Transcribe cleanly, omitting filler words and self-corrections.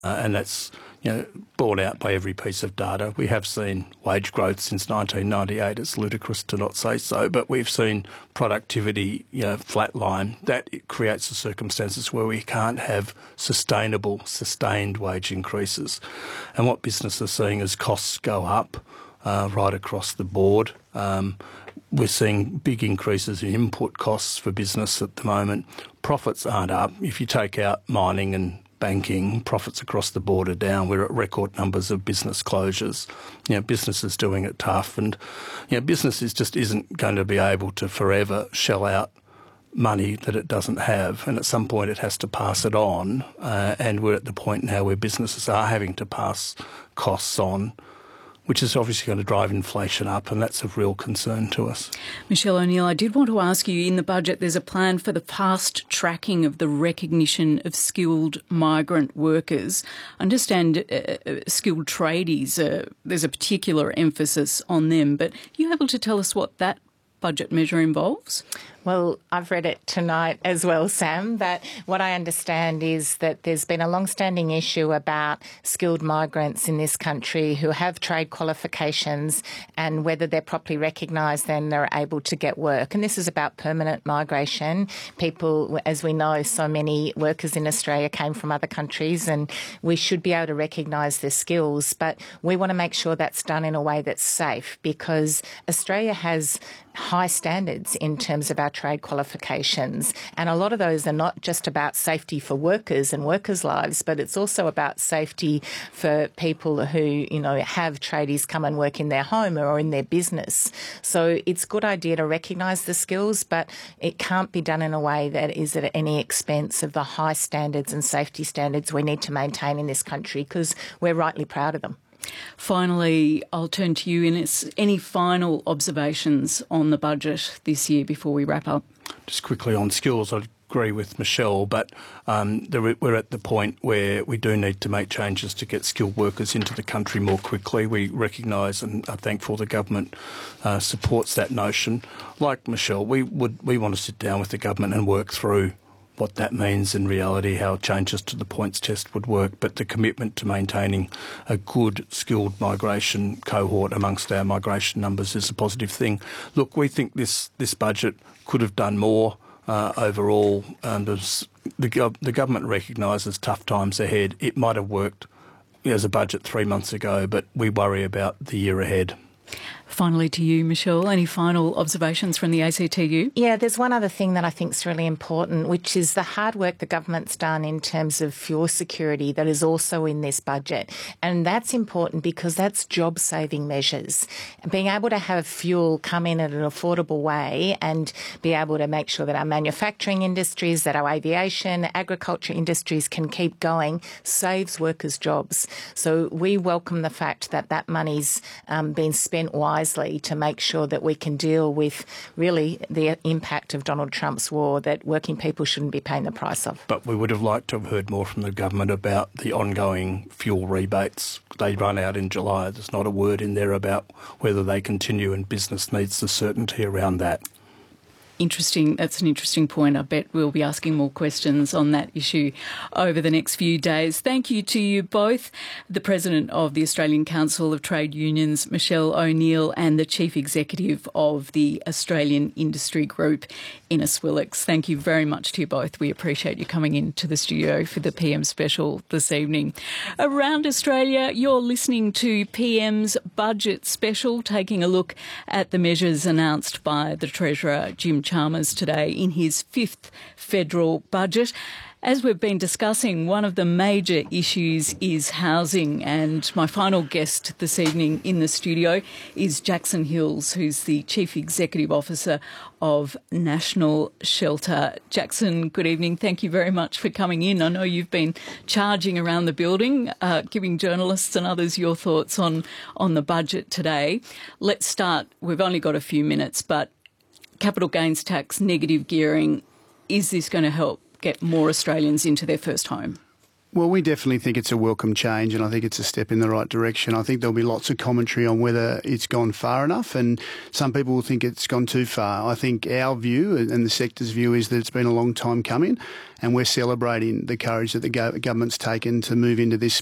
and that's borne out by every piece of data. We have seen wage growth since 1998. It's ludicrous to not say so, but we've seen productivity flatline. That creates the circumstances where we can't have sustained wage increases. And what business are seeing is costs go up right across the board. We're seeing big increases in input costs for business at the moment. Profits aren't up. If you take out mining and banking, profits across the board are down. We're at record numbers of business closures. Business is doing it tough, and business just isn't going to be able to forever shell out money that it doesn't have, and at some point it has to pass it on, and we're at the point now where businesses are having to pass costs on, which is obviously going to drive inflation up, and that's of real concern to us. Michelle O'Neill, I did want to ask you, in the budget there's a plan for the fast tracking of the recognition of skilled migrant workers. I understand skilled tradies, there's a particular emphasis on them, but are you able to tell us what that budget measure involves? Well, I've read it tonight as well, Sam, but what I understand is that there's been a long-standing issue about skilled migrants in this country who have trade qualifications and whether they're properly recognised and they're able to get work. And this is about permanent migration. People, as we know, so many workers in Australia came from other countries, and we should be able to recognise their skills. But we want to make sure that's done in a way that's safe, because Australia has high standards in terms of our trade qualifications, and a lot of those are not just about safety for workers and workers' lives, but it's also about safety for people who have tradies come and work in their home or in their business. So it's a good idea to recognise the skills, but it can't be done in a way that is at any expense of the high standards and safety standards we need to maintain in this country, because we're rightly proud of them. Finally, I'll turn to you, Innes. Any final observations on the budget this year before we wrap up? Just quickly on skills, I agree with Michelle, but we're at the point where we do need to make changes to get skilled workers into the country more quickly. We recognise and are thankful the government supports that notion. Like Michelle, we want to sit down with the government and work through what that means in reality, how changes to the points test would work, but the commitment to maintaining a good skilled migration cohort amongst our migration numbers is a positive thing. Look, we think this budget could have done more overall. The government recognises tough times ahead. It might have worked as a budget 3 months ago, but we worry about the year ahead. Finally to you, Michelle, any final observations from the ACTU? Yeah, there's one other thing that I think is really important, which is the hard work the government's done in terms of fuel security that is also in this budget. And that's important because that's job-saving measures. Being able to have fuel come in at an affordable way and be able to make sure that our manufacturing industries, that our aviation, agriculture industries can keep going saves workers' jobs. So we welcome the fact that that money's been spent wisely to make sure that we can deal with really the impact of Donald Trump's war that working people shouldn't be paying the price of. But we would have liked to have heard more from the government about the ongoing fuel rebates. They run out in July. There's not a word in there about whether they continue, and business needs the certainty around that. Interesting. That's an interesting point. I bet we'll be asking more questions on that issue over the next few days. Thank you to you both, the President of the Australian Council of Trade Unions, Michelle O'Neill, and the Chief Executive of the Australian Industry Group, Innes Willox. Thank you very much to you both. We appreciate you coming into the studio for the PM special this evening. Around Australia, you're listening to PM's Budget Special, taking a look at the measures announced by the Treasurer, Jim Chalmers, today in his fifth federal budget. As we've been discussing, one of the major issues is housing, and my final guest this evening in the studio is Jackson Hills, who's the Chief Executive Officer of National Shelter. Jackson, good evening. Thank you very much for coming in. I know you've been charging around the building, giving journalists and others your thoughts on the budget today. Let's start. We've only got a few minutes, but capital gains tax, negative gearing, is this going to help get more Australians into their first home? Well, we definitely think it's a welcome change, and I think it's a step in the right direction. I think there'll be lots of commentary on whether it's gone far enough, and some people will think it's gone too far. I think our view and the sector's view is that it's been a long time coming, and we're celebrating the courage that the government's taken to move into this